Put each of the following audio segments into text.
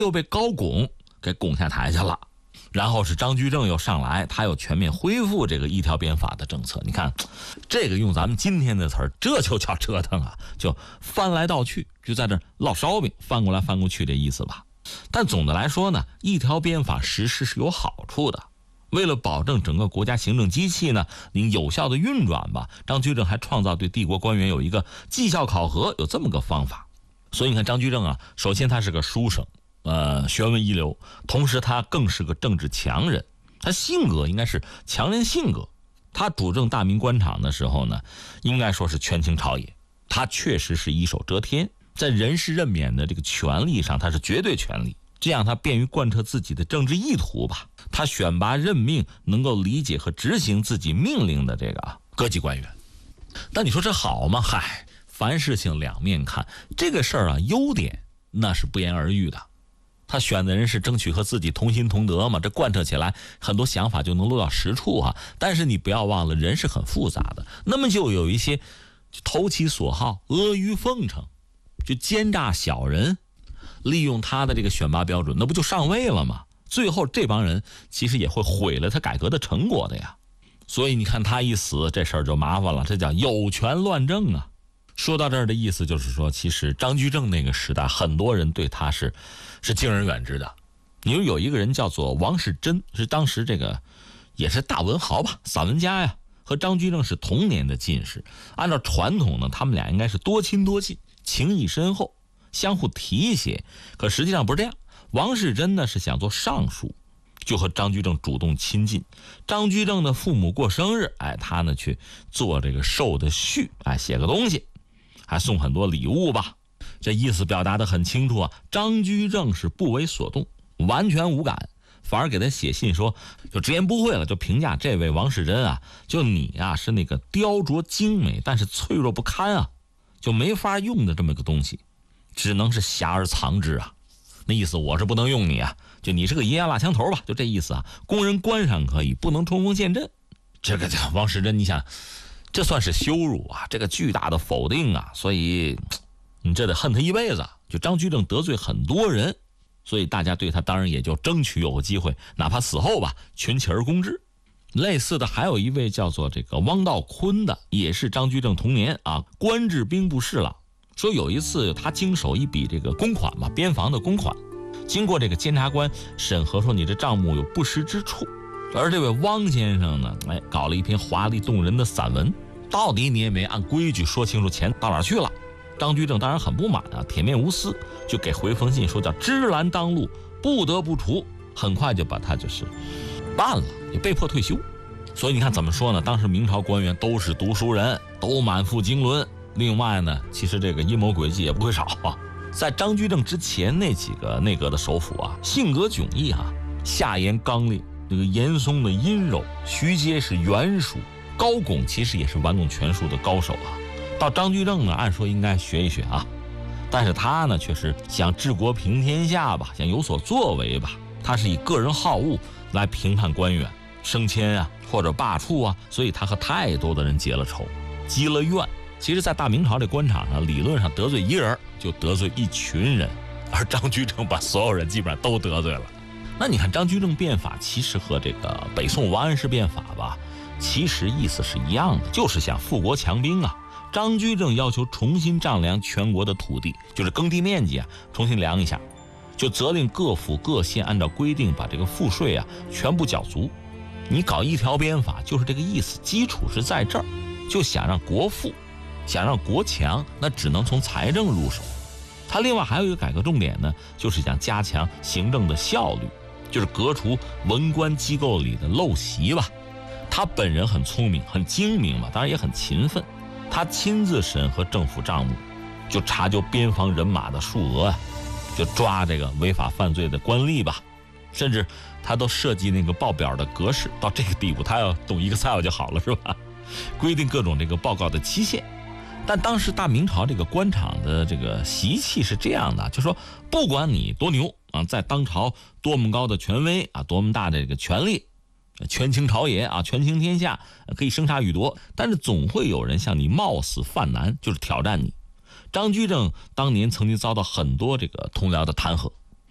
又被高拱给拱下台去了。然后是张居正又上来，他又全面恢复这个一条鞭法的政策。你看，这个用咱们今天的词儿，这就叫折腾啊，就翻来倒去，就在这烙烧饼，翻过来翻过去这意思吧。但总的来说呢，一条鞭法实施是有好处的。为了保证整个国家行政机器呢能有效的运转吧，张居正还创造对帝国官员有一个绩效考核，有这么个方法。所以你看张居正啊，首先他是个书生。学问一流，同时他更是个政治强人，他性格应该是强人性格。他主政大明官场的时候呢，应该说是权倾朝野，他确实是一手遮天，在人事任免的这个权力上，他是绝对权力，这样他便于贯彻自己的政治意图吧。他选拔任命能够理解和执行自己命令的这个各级官员。但你说这好吗？嗨，凡事情两面看，这个事儿啊，优点那是不言而喻的。他选的人是争取和自己同心同德嘛，这贯彻起来很多想法就能落到实处啊。但是你不要忘了，人是很复杂的，那么就有一些投其所好、阿谀奉承，就奸诈小人，利用他的这个选拔标准，那不就上位了吗？最后这帮人其实也会毁了他改革的成果的呀。所以你看他一死，这事儿就麻烦了，这叫有权乱政啊。说到这儿的意思就是说，其实张居正那个时代，很多人对他是敬而远之的。你说有一个人叫做王世贞，是当时这个也是大文豪吧，散文家呀，和张居正是同年的进士。按照传统呢，他们俩应该是多亲多近，情谊深厚，相互提携。可实际上不是这样，王世贞呢是想做尚书，就和张居正主动亲近。张居正的父母过生日，他呢去做这个寿的序，写个东西，还送很多礼物吧。这意思表达得很清楚啊。张居正是不为所动，完全无感，反而给他写信说，就直言不讳了，就评价这位王世贞啊，就你啊是那个雕琢精美但是脆弱不堪啊，就没法用的这么个东西，只能是遐而藏之啊。那意思我是不能用你啊，就你是个银牙蜡枪头吧，就这意思啊。供人观赏可以，不能冲锋陷阵。这个王世贞，你想，这算是羞辱啊，这个巨大的否定啊，所以你这得恨他一辈子。就张居正得罪很多人，所以大家对他当然也就争取有个机会，哪怕死后吧，群起而攻之。类似的还有一位叫做这个汪道坤的，也是张居正同年啊，官至兵部侍郎。说有一次他经手一笔这个公款嘛，边防的公款，经过这个监察官审核，说你这账目有不实之处。而这位汪先生呢，搞了一篇华丽动人的散文，到底你也没按规矩说清楚钱到哪儿去了。张居正当然很不满啊，铁面无私，就给回封信说叫芝兰当路，不得不除。很快就把他就是办了，也被迫退休。所以你看怎么说呢？当时明朝官员都是读书人，都满腹经纶。另外呢，其实这个阴谋诡计也不会少啊。在张居正之前那几个内阁的首辅啊，性格迥异啊，夏言刚烈，这个严嵩的阴柔，徐阶是圆熟，高拱其实也是玩弄权术的高手啊。到张居正呢，按说应该学一学啊，但是他呢却是想治国平天下吧，想有所作为吧。他是以个人好恶来评判官员升迁啊或者罢黜啊，所以他和太多的人结了仇，积了怨。其实在大明朝这官场上，理论上得罪一人就得罪一群人，而张居正把所有人基本上都得罪了。那你看张居正变法其实和这个北宋王安石变法吧，其实意思是一样的，就是想富国强兵啊。张居正要求重新丈量全国的土地，就是耕地面积啊，重新量一下，就责令各府各县按照规定把这个赋税啊全部缴足。你搞一条鞭法就是这个意思，基础是在这儿，就想让国富，想让国强，那只能从财政入手。他另外还有一个改革重点呢，就是想加强行政的效率，就是革除文官机构里的陋习吧。他本人很聪明很精明嘛，当然也很勤奋，他亲自审核政府账目，就查究边防人马的数额啊，就抓这个违法犯罪的官吏吧，甚至他都设计那个报表的格式，到这个地步他要懂Excel就好了，是吧？规定各种这个报告的期限。但当时大明朝这个官场的这个习气是这样的，就说不管你多牛啊，在当朝多么高的权威啊，多么大的这个权力，权倾朝野啊，权倾天下，可以生杀予夺，但是总会有人向你冒死犯难，就是挑战你。张居正当年曾经遭到很多这个同僚的弹劾，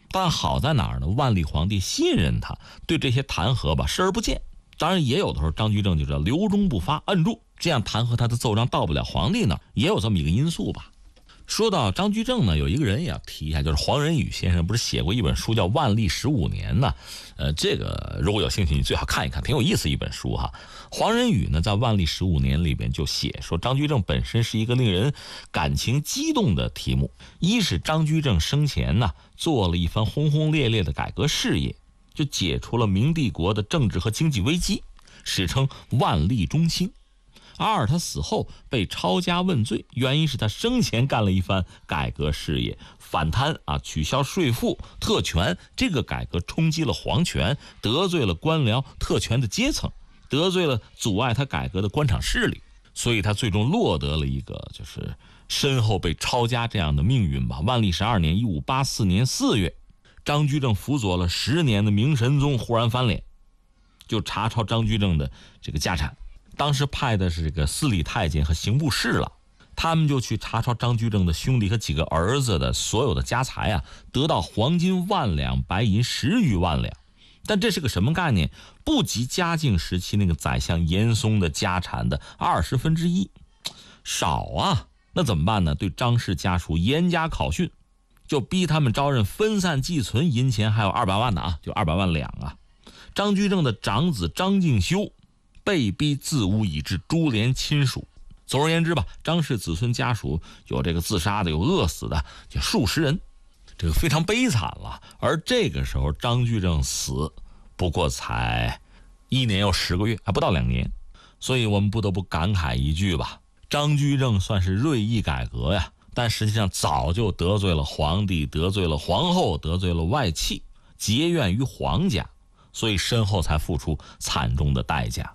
但好在哪儿呢？万历皇帝信任他，对这些弹劾吧视而不见。当然也有的时候张居正就知道留中不发，摁住，这样弹劾他的奏章到不了皇帝那儿，也有这么一个因素吧。说到张居正呢，有一个人也要提一下，就是黄仁宇先生不是写过一本书叫《万历15年》呢？这个如果有兴趣，你最好看一看，挺有意思一本书哈。黄仁宇呢，在《万历15年》里边就写说，张居正本身是一个令人感情激动的题目。一是张居正生前呢，做了一番轰轰烈烈的改革事业，就解除了明帝国的政治和经济危机，史称万历中兴。二，他死后被抄家问罪，原因是他生前干了一番改革事业，反贪啊，取消税赋、特权，这个改革冲击了皇权，得罪了官僚特权的阶层，得罪了阻碍他改革的官场势力，所以他最终落得了一个就是身后被抄家这样的命运吧。万历12年1584年4月，张居正辅佐了10年的明神宗忽然翻脸，就查抄张居正的这个家产。当时派的是这个司礼太监和刑部侍郎，他们就去查抄张居正的兄弟和几个儿子的所有的家财啊，得到黄金10000两，白银10余万两。但这是个什么概念？不及嘉靖时期那个宰相严嵩的家产的1/20，少啊！那怎么办呢？对张氏家属严加考训，就逼他们招认分散寄存银钱还有200万的啊，就200万两啊。张居正的长子张敬修被逼自污以致株连亲属。总而言之吧，张氏子孙家属有这个自杀的，有饿死的，就数十人，这个非常悲惨了。而这个时候张居正死不过才1年又10个月，还不到2年，所以我们不得不感慨一句吧，张居正算是锐意改革呀，但实际上早就得罪了皇帝，得罪了皇后，得罪了外戚，结怨于皇家，所以身后才付出惨重的代价。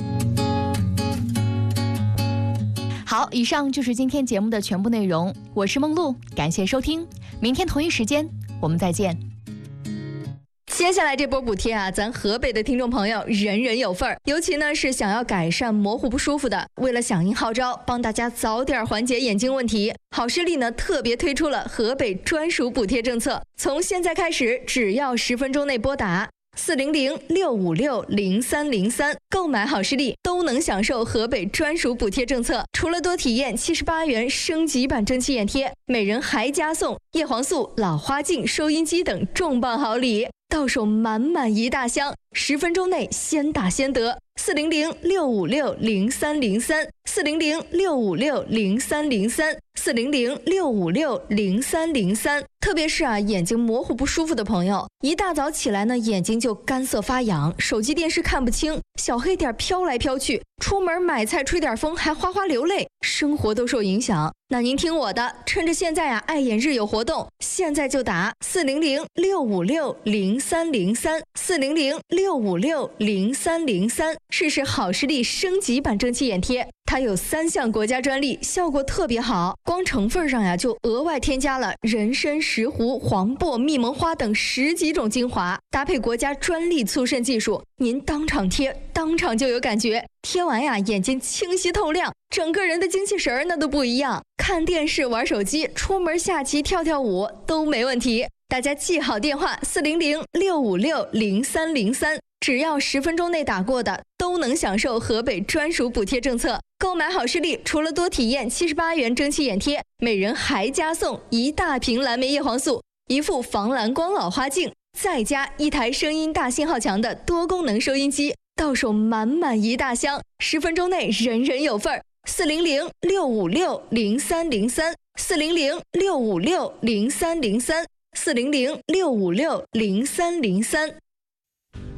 好，以上就是今天节目的全部内容，我是梦露，感谢收听，明天同一时间我们再见。 接下来这波补贴啊，咱河北的听众朋友人人有份儿，尤其呢是想要改善模糊不舒服的，为了响应号召，帮大家早点缓解眼睛问题，好视力呢特别推出了河北专属补贴政策，从现在开始，只要10分钟内拨打400-656-0303，购买好视力都能享受河北专属补贴政策。除了多体验78元升级版蒸汽眼贴，每人还加送叶黄素、老花镜、收音机等重磅好礼，到手满满一大箱，10分钟内先打先得。400-656-0303 400-656-0303 400-656-0303。特别是眼睛模糊不舒服的朋友，一大早起来呢，眼睛就干涩发痒，手机电视看不清，小黑点飘来飘去，出门买菜吹点风还哗哗流泪，生活都受影响。那您听我的，趁着现在爱眼日有活动，现在就打400-656-0303 400-656-0303，试试好视力升级版蒸汽眼贴。它有3项国家专利，效果特别好，光成分上就额外添加了人参、石斛、黄柏、蜜蒙花等10几种精华，搭配国家专利促渗技术，您当场贴，当场就有感觉，贴完眼睛清晰透亮，整个人的精气神那都不一样，看电视、玩手机、出门下棋、跳跳舞都没问题。大家记好电话400-656-0303，只要10分钟内打过的都能享受河北专属补贴政策。购买好视力除了多体验78元蒸汽眼贴，每人还加送一大瓶蓝莓叶黄素、一副防蓝光老花镜，再加一台声音大信号强的多功能收音机，到手满满一大箱，10分钟内人人有份儿。400-656-0303 400-656-0303 400-656-0303。